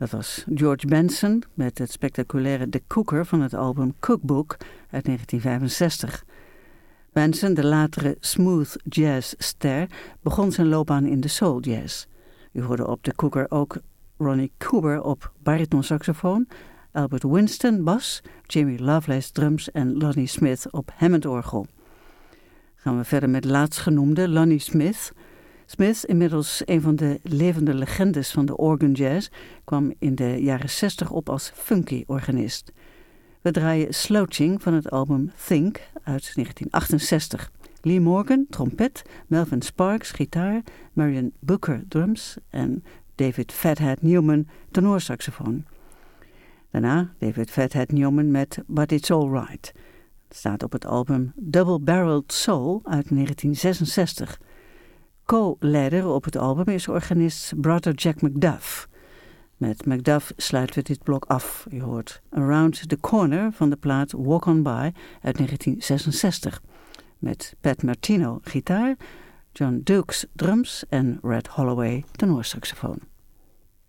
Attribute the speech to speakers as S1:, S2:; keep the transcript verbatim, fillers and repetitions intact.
S1: Dat was George Benson met het spectaculaire The Cooker van het album Cookbook uit negentien vijfenzestig. Benson, de latere smooth jazz ster, begon zijn loopbaan in de soul jazz. U hoorde op The Cooker ook Ronnie Cooper op baritonsaxofoon, Albert Winston bas, Jimmy Lovelace drums en Lonnie Smith op Hammond-orgel. Gaan we verder met laatstgenoemde Lonnie Smith. Smith, inmiddels een van de levende legendes van de organ jazz, kwam in de jaren zestig op als funky-organist. We draaien Slouching van het album Think uit negentien achtenzestig. Lee Morgan, trompet, Melvin Sparks, gitaar, Marion Booker, drums en David Fathead Newman, tenorsaxofoon. Daarna David Fathead Newman met But It's All Right. Het staat op het album Double Barreled Soul uit negentien zesenzestig. Co-leider op het album is organist Brother Jack McDuff. Met McDuff sluiten we dit blok af. Je hoort Around the Corner van de plaat Walk On By uit negentien zesenzestig. Met Pat Martino gitaar, John Dukes drums en Red Holloway tenorsaxofoon.